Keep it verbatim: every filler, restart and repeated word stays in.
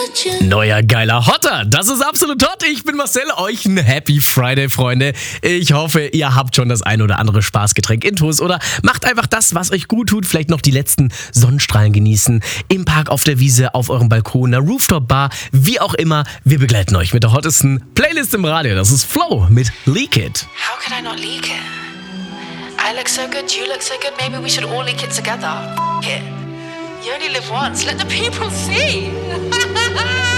Neuer geiler Hotter, das ist absolut hot. Ich bin Marcel, euch ein Happy Friday, Freunde. Ich hoffe, ihr habt schon das ein oder andere Spaßgetränk intus oder macht einfach das, was euch gut tut. Vielleicht noch die letzten Sonnenstrahlen genießen, im Park, auf der Wiese, auf eurem Balkon, einer Rooftop-Bar, wie auch immer. Wir begleiten euch mit der hottesten Playlist im Radio. Das ist Flow mit Leak It. How could I not leak it? I look so good, you look so good, maybe we should all leak it together. F- it. You only live once, let the people see.